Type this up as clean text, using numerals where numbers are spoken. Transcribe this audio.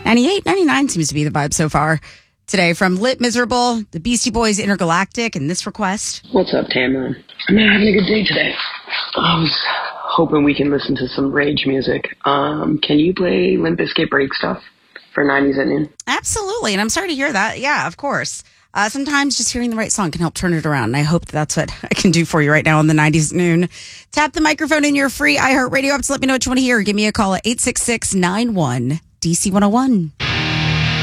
98, 99 seems to be the vibe so far. Today from Lit Miserable, the Beastie Boys Intergalactic, and this request. What's up, Tamron? I'm not having a good day today. I was hoping we can listen to some rage music. Can you play Limp Bizkit Break Stuff for 90s at noon? Absolutely, and I'm sorry to hear that. Yeah, of course. Sometimes just hearing the right song can help turn it around, and I hope that's what I can do for you right now on the 90s at noon. Tap the microphone in your free iHeartRadio app to let me know what you want to hear. Give me a call at 866-91-DC101.